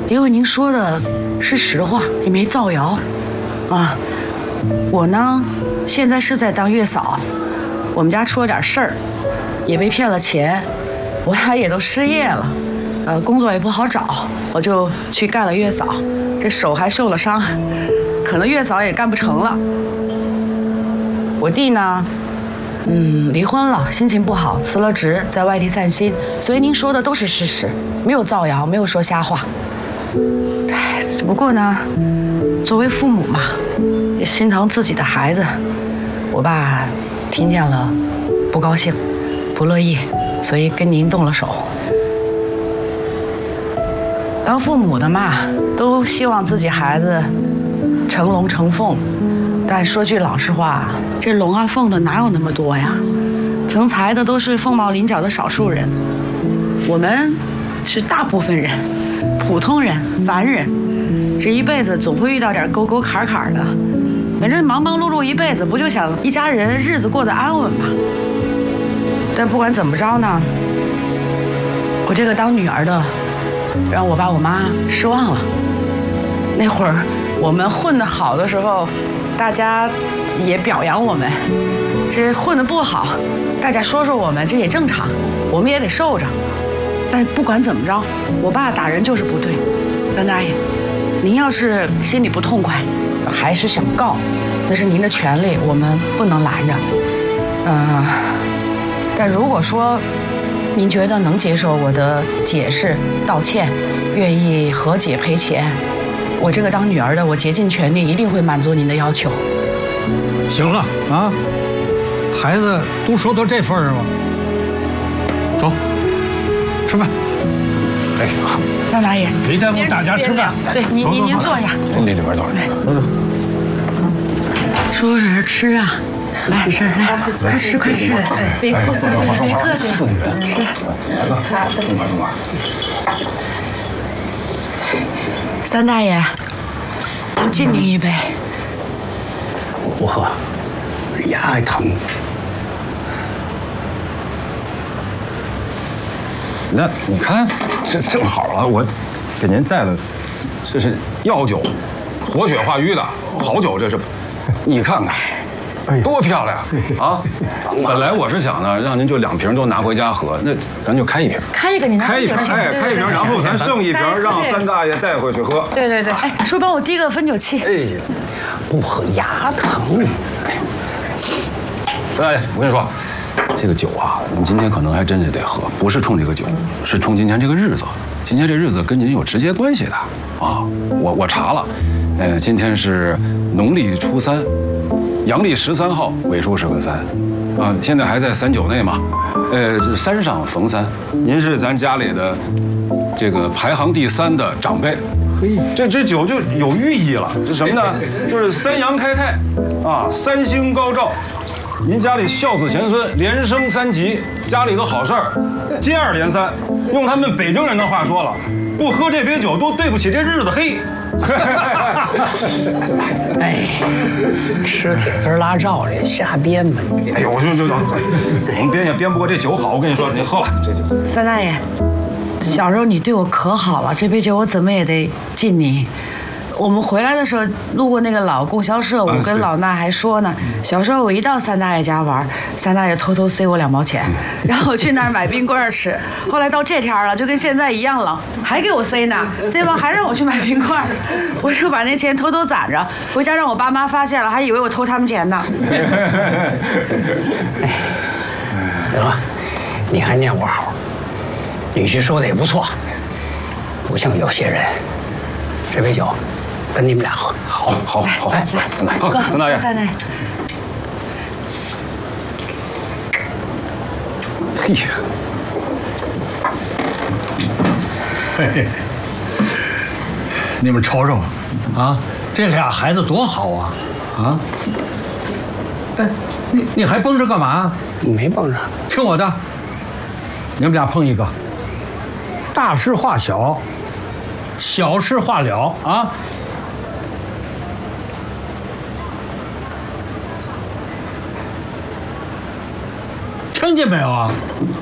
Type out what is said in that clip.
因为您说的是实话，也没造谣，啊，我呢，现在是在当月嫂，我们家出了点事儿，也被骗了钱，我俩也都失业了，工作也不好找，我就去干了月嫂，这手还受了伤，可能月嫂也干不成了。我弟呢，离婚了，心情不好，辞了职，在外地散心，所以您说的都是事实，没有造谣，没有说瞎话。哎，只不过呢，作为父母嘛，也心疼自己的孩子。我爸听见了，不高兴，不乐意，所以跟您动了手。当父母的嘛，都希望自己孩子成龙成凤，但说句老实话，这龙啊凤的哪有那么多呀？成才的都是凤毛麟角的少数人，我们是大部分人，普通人、凡人，这一辈子总会遇到点沟沟坎坎的。反正忙忙碌碌一辈子，不就想一家人日子过得安稳吗？但不管怎么着呢，我这个当女儿的，让我爸我妈失望了。那会儿我们混得好的时候，大家也表扬我们；这混得不好，大家说说我们，这也正常，我们也得受着。但不管怎么着，我爸打人就是不对。三大爷，您要是心里不痛快，还是想告，那是您的权利，我们不能拦着。但如果说您觉得能接受我的解释、道歉，愿意和解赔钱，我这个当女儿的，我竭尽全力，一定会满足您的要求。 行了啊，孩子都说到这份儿上了，走，吃饭。哎， 三大爷， 别耽误大家吃饭。 对，您坐下。 那里边走，走走。 说着吃啊。来，婶儿，来，快吃，快吃！别客气，别客气，吃。三大爷，我敬您一杯。 我不喝，牙还疼。 那你看，这正好了，我给您带了，这是药酒，活血化瘀的好酒，这是，你看看。多漂亮啊！本来我是想呢，让您就2瓶都拿回家喝，那咱就开一瓶， 开一个，你拿开一瓶，哎，开一瓶，然后咱剩一瓶让三大爷带回去喝。 对对对，哎，说帮我滴个分酒器。 哎呀， 不喝牙疼。 三大爷，我跟你说，这个酒啊，您今天可能还真是得喝，不是冲这个酒，是冲今天这个日子。今天这日子跟您有直接关系的啊！我查了，今天是农历初3。阳历13号，尾数是个3，啊，现在还在3九内嘛，这3上逢3，您是咱家里的这个排行第3的长辈，嘿，这酒就有寓意了，是什么呢？就是3阳开泰，啊，3星高照，您家里孝子贤孙，连升3级，家里的好事儿接二连三。用他们北京人的话说了，不喝这杯酒都对不起这日子黑。 哎，吃铁丝拉罩这瞎编吧你！ 哎呦，我们编也编不过这酒好。我跟你说，你喝吧，这酒。 三大爷，小时候你对我可好了，这杯酒我怎么也得敬你。我们回来的时候路过那个老供销社，我跟老衲还说呢，小时候我一到三大爷家玩，三大爷偷偷塞我2毛钱，然后我去那儿买冰棍吃。后来到这天了，就跟现在一样了，还给我塞呢，塞完还让我去买冰棍，我就把那钱偷偷攒着，回家让我爸妈发现了，还以为我偷他们钱呢。 得了，你还念我好，女婿说的也不错，不像有些人。这杯酒跟你们俩喝。 好，哎， 喝， 三大爷， 三大爷。 嘿， 嘿，你们瞅瞅，啊，这俩孩子多好啊！啊，哎，你还绷着干嘛？ 没绷着。 听我的，你们俩碰一个，大事化小，小事化了啊！听见没有啊？